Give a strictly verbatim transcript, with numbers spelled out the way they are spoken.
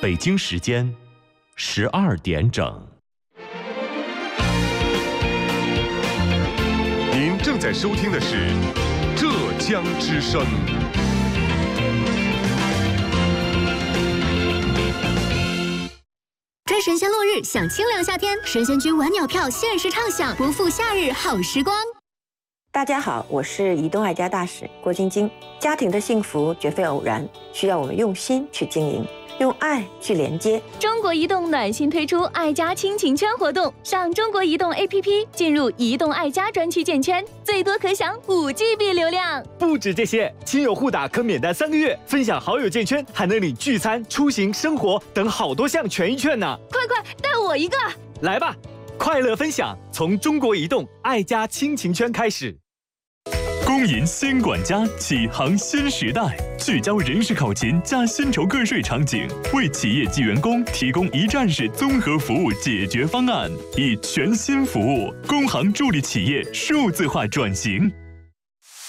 北京时间十二点整。 您正在收听的是浙江之声。 追神仙落日，享清凉夏天，神仙君晚鸟票限时畅享，不负夏日好时光。 大家好，我是移动爱家大使郭晶晶。家庭的幸福绝非偶然，需要我们用心去经营，用爱去连接。 中国移动暖心推出爱家亲情圈活动，上中国移动 A P P 进入移动爱家专区建圈，最多可享五 G B 流量。 不止这些，亲友互打可免单三个月，分享好友建圈还能领聚餐、出行、生活等好多项权益券呢。 快快带我一个！ 来吧，快乐分享从中国移动爱家亲情圈开始。 公银新管家启航新时代，聚焦人事考勤加薪酬个税场景，为企业及员工提供一站式综合服务解决方案，以全新服务，工行助力企业数字化转型，